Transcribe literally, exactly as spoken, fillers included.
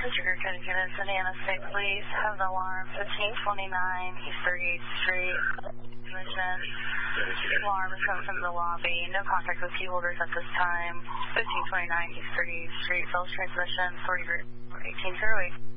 Sugar Connecticut, Indiana State Police has an alarm fifteen twenty-nine East thirty-eighth Street. Mission. Alarm is coming from the lobby. No contact with key holders at this time. fifteen twenty-nine East thirty-eighth Street. Sales transmission. Authority group eighteen oh eight.